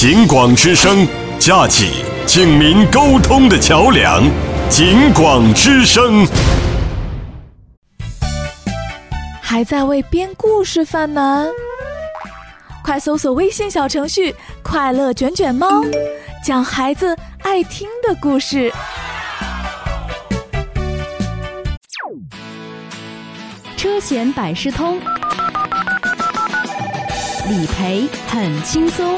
警广之声，架起警民沟通的桥梁。警广之声。 还在为编故事犯难？快搜索微信小程序“快乐卷卷猫”，讲孩子爱听的故事。 车险百事通，理赔很轻松。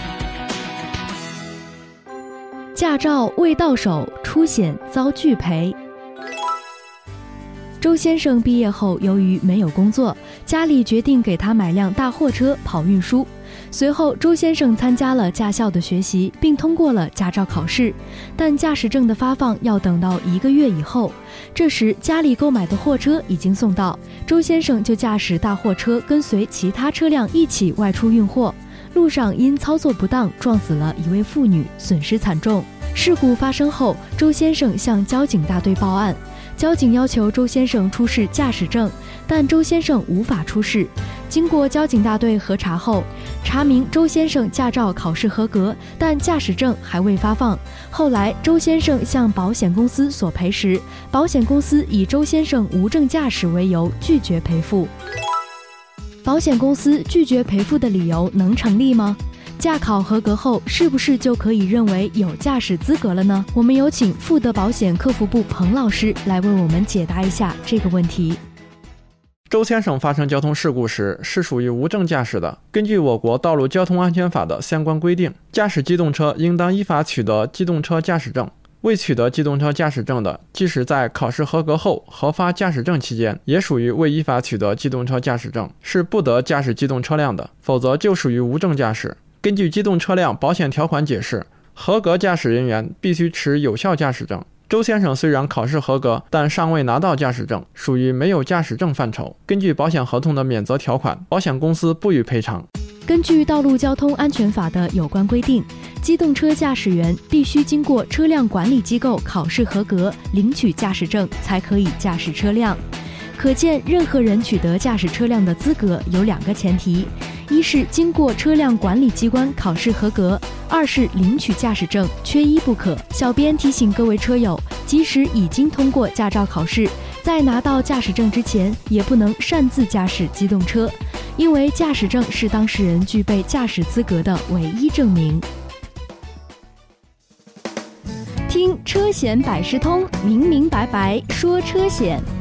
驾照未到手，出险遭拒赔。周先生毕业后，由于没有工作，家里决定给他买辆大货车跑运输。随后，周先生参加了驾校的学习，并通过了驾照考试，但驾驶证的发放要等到1个月以后。这时，家里购买的货车已经送到，周先生就驾驶大货车跟随其他车辆一起外出运货。路上因操作不当撞死了一位妇女，损失惨重。事故发生后，周先生向交警大队报案，交警要求周先生出示驾驶证，但周先生无法出示。经过交警大队核查后，查明周先生驾照考试合格，但驾驶证还未发放。后来，周先生向保险公司索赔时，保险公司以周先生无证驾驶为由拒绝赔付。保险公司拒绝赔付的理由能成立吗？驾考合格后是不是就可以认为有驾驶资格了呢？我们有请富德保险客服部彭老师来为我们解答一下这个问题。 周先生发生交通事故时是属于无证驾驶的。根据我国道路交通安全法的相关规定，驾驶机动车应当依法取得机动车驾驶证。未取得机动车驾驶证的，即使在考试合格后核发驾驶证期间，也属于未依法取得机动车驾驶证，是不得驾驶机动车辆的，否则就属于无证驾驶。根据机动车辆保险条款解释，合格驾驶人员必须持有效驾驶证。周先生虽然考试合格，但尚未拿到驾驶证，属于没有驾驶证范畴。根据保险合同的免责条款，保险公司不予赔偿。 根据《道路交通安全法》的有关规定，机动车驾驶员必须经过车辆管理机构考试合格，领取驾驶证才可以驾驶车辆。可见，任何人取得驾驶车辆的资格有2个前提：一是经过车辆管理机关考试合格；2是领取驾驶证，缺一不可。小编提醒各位车友，即使已经通过驾照考试，在拿到驾驶证之前，也不能擅自驾驶机动车，因为驾驶证是当事人具备驾驶资格的唯一证明。听车险百事通，明明白白说车险。